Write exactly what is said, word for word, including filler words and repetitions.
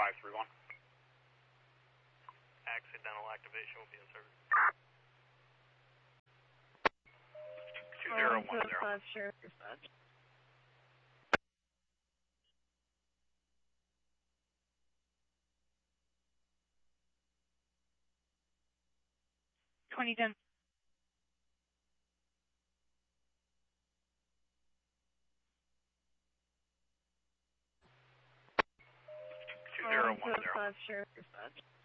five three one. Accidental activation will be in service. two zero one zero. five, Sheriff Dispatch. twenty ten. two zero one zero. five, Sheriff Dispatch.